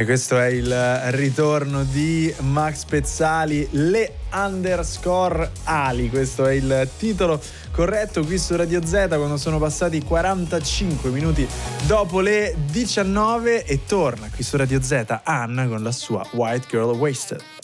E questo è il ritorno di Max Pezzali, le underscore ali, questo è il titolo corretto qui su Radio Z quando sono passati 45 minuti dopo le 19 e torna qui su Radio Z Anna con la sua White Girl Wasted.